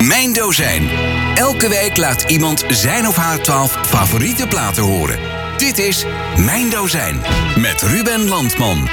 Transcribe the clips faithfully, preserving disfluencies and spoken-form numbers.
Mijn Dozijn. Elke week laat iemand zijn of haar twaalf favoriete platen horen. Dit is Mijn Dozijn met Ruben Landman.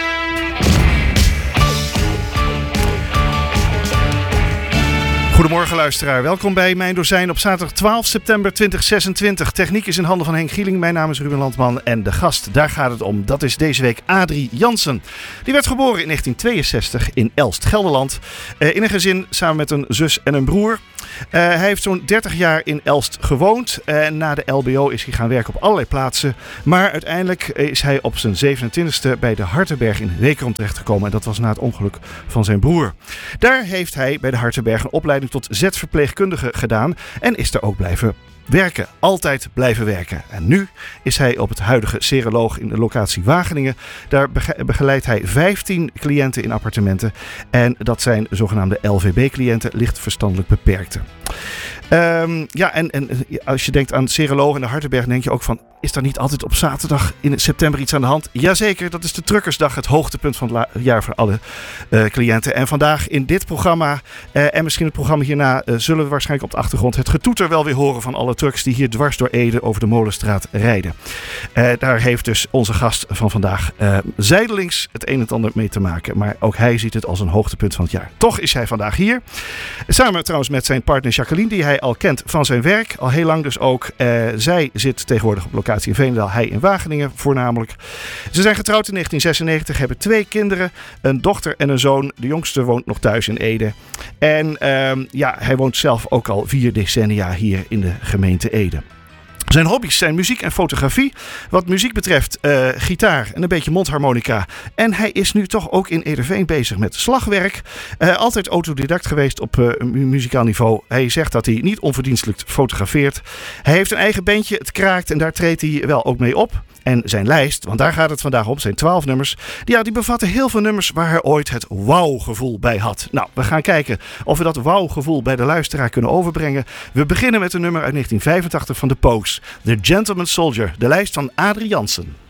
Goedemorgen luisteraar, welkom bij Mijn Dozijn op zaterdag twaalf september tweeduizend zesentwintig. Techniek is in handen van Henk Gieling, mijn naam is Ruben Landman en de gast, daar gaat het om. Dat is deze week Adrie Jansen. Die werd geboren in negentien tweeënzestig in Elst, Gelderland. Uh, in een gezin samen met een zus en een broer. Uh, hij heeft zo'n dertig jaar in Elst gewoond. Uh, na de L B O is hij gaan werken op allerlei plaatsen. Maar uiteindelijk is hij op zijn zevenentwintigste bij de Hartenberg in Wekerom terechtgekomen. En dat was na het ongeluk van zijn broer. Daar heeft hij bij de Hartenberg een opleiding tot Z-verpleegkundige gedaan. En is er ook blijven werken. Altijd blijven werken. En nu is hij op het huidige Seroloog in de locatie Wageningen. Daar begeleidt hij vijftien cliënten in appartementen. En dat zijn zogenaamde L V B-cliënten, licht verstandelijk beperkten. Um, ja, en, en als je denkt aan Seroloog en de Hartenberg, denk je ook van, is daar niet altijd op zaterdag in september iets aan de hand? Jazeker, dat is de Truckersdag, het hoogtepunt van het la- jaar voor alle uh, cliënten. En vandaag in dit programma, uh, en misschien het programma hierna, uh, zullen we waarschijnlijk op de achtergrond het getoeter wel weer horen van alle trucks die hier dwars door Ede over de Molenstraat rijden. Uh, daar heeft dus onze gast van vandaag uh, zijdelings het een en ander mee te maken. Maar ook hij ziet het als een hoogtepunt van het jaar. Toch is hij vandaag hier. Samen trouwens met zijn partner Jacqueline, die hij al kent van zijn werk. Al heel lang dus ook. Uh, zij zit tegenwoordig op locatie in Veenendaal, hij in Wageningen voornamelijk. Ze zijn getrouwd in negentien zesennegentig, hebben twee kinderen, een dochter en een zoon. De jongste woont nog thuis in Ede. En um, ja, hij woont zelf ook al vier decennia hier in de gemeente Ede. Zijn hobby's zijn muziek en fotografie. Wat muziek betreft uh, gitaar en een beetje mondharmonica. En hij is nu toch ook in Ederveen bezig met slagwerk. Uh, altijd autodidact geweest op uh, mu- muzikaal niveau. Hij zegt dat hij niet onverdienstelijk fotografeert. Hij heeft een eigen bandje, het Kraakt, en daar treedt hij wel ook mee op. En zijn lijst, want daar gaat het vandaag om, zijn twaalf nummers. Die, ja, die bevatten heel veel nummers waar hij ooit het wauw-gevoel bij had. Nou, we gaan kijken of we dat wauw-gevoel bij de luisteraar kunnen overbrengen. We beginnen met een nummer uit negentien vijfentachtig van The Pogues. The Gentleman Soldier, de lijst van Adrie Jansen.